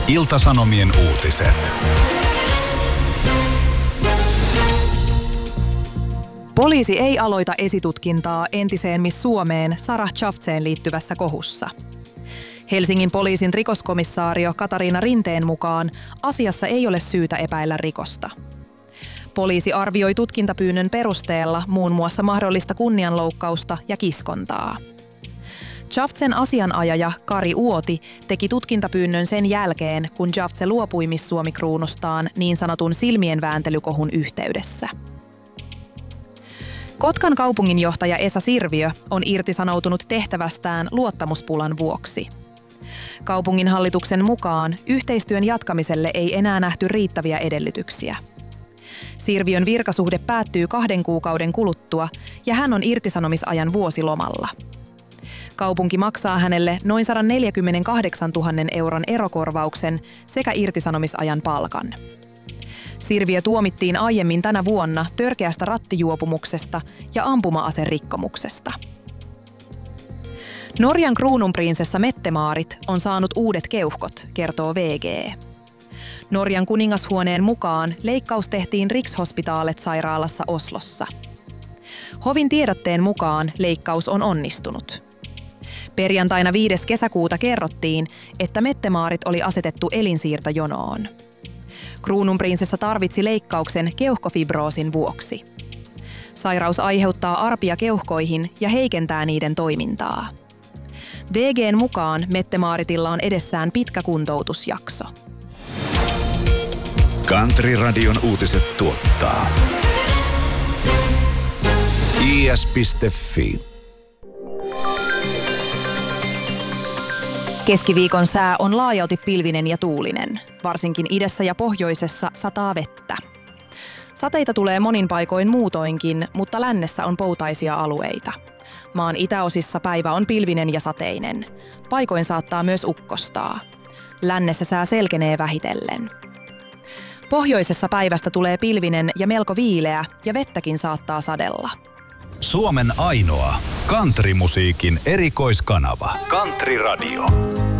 Ilta-Sanomien uutiset. Poliisi ei aloita esitutkintaa entiseen Miss Suomeen Sarah Chaftseen liittyvässä kohussa. Helsingin poliisin rikoskomissaario Katariina Rinteen mukaan asiassa ei ole syytä epäillä rikosta. Poliisi arvioi tutkintapyynnön perusteella muun muassa mahdollista kunnianloukkausta ja kiskontaa. Chaftsen asianajaja Kari Uoti teki tutkintapyynnön sen jälkeen, kun Chaftse luopui Miss Suomi-kruunustaan niin sanotun silmienvääntelykohun yhteydessä. Kotkan kaupunginjohtaja Esa Sirviö on irtisanoutunut tehtävästään luottamuspulan vuoksi. Kaupunginhallituksen mukaan yhteistyön jatkamiselle ei enää nähty riittäviä edellytyksiä. Sirviön virkasuhde päättyy 2 kuukauden kuluttua ja hän on irtisanomisajan vuosilomalla. Kaupunki maksaa hänelle noin 148 000 euron erokorvauksen sekä irtisanomisajan palkan. Sirviö tuomittiin aiemmin tänä vuonna törkeästä rattijuopumuksesta ja ampuma-aserikkomuksesta. Norjan kruununprinsessa Mette-Marit on saanut uudet keuhkot, kertoo VG. Norjan kuningashuoneen mukaan leikkaus tehtiin Rikshospitalet-sairaalassa Oslossa. Hovin tiedotteen mukaan leikkaus on onnistunut. Perjantaina 5. kesäkuuta kerrottiin, että Mette-Marit oli asetettu elinsiirtojonoon. Kruununprinsessa tarvitsi leikkauksen keuhkofibroosin vuoksi. Sairaus aiheuttaa arpia keuhkoihin ja heikentää niiden toimintaa. VG:n mukaan Mette-Maritilla on edessään pitkä kuntoutusjakso. Country-radion uutiset tuottaa is.fi. Keskiviikon sää on laajalti pilvinen ja tuulinen. Varsinkin idässä ja pohjoisessa sataa vettä. Sateita tulee monin paikoin muutoinkin, mutta lännessä on poutaisia alueita. Maan itäosissa päivä on pilvinen ja sateinen. Paikoin saattaa myös ukkostaa. Lännessä sää selkenee vähitellen. Pohjoisessa päivästä tulee pilvinen ja melko viileä ja vettäkin saattaa sadella. Suomen ainoa countrymusiikin erikoiskanava. Country Radio.